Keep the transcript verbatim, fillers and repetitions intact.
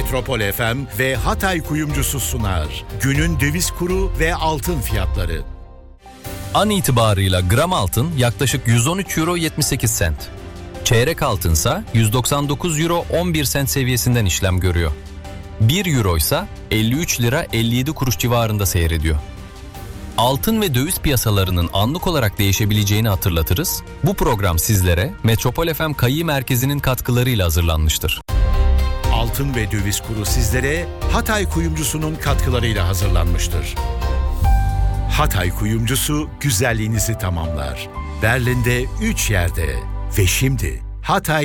Metropol F M ve Hatay Kuyumcusu sunar. Günün döviz kuru ve altın fiyatları. An itibarıyla gram altın yaklaşık yüz on üç euro yetmiş sekiz sent. Çeyrek altınsa yüz doksan dokuz euro on bir sent seviyesinden işlem görüyor. bir euro ise elli üç lira elli yedi kuruş civarında seyrediyor. Altın ve döviz piyasalarının anlık olarak değişebileceğini hatırlatırız. Bu program sizlere Metropol F M Kayı Merkezi'nin katkılarıyla hazırlanmıştır. Altın ve döviz kuru sizlere Hatay Kuyumcusu'nun katkılarıyla hazırlanmıştır. Hatay Kuyumcusu güzelliğinizi tamamlar. Berlin'de üç yerde ve şimdi Hatay